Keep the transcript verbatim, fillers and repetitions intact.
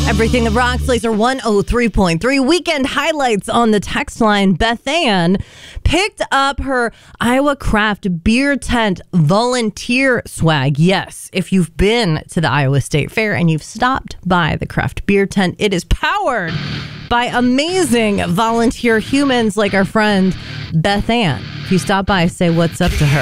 Everything that rocks, Laser one oh three point three. Weekend highlights on the text line. Beth Ann picked up her Iowa Craft Beer Tent volunteer swag. Yes, if you've been to the Iowa State Fair and you've stopped by the Craft Beer Tent, it is powered by amazing volunteer humans like our friend Beth Ann. If you stop by, say what's up to her.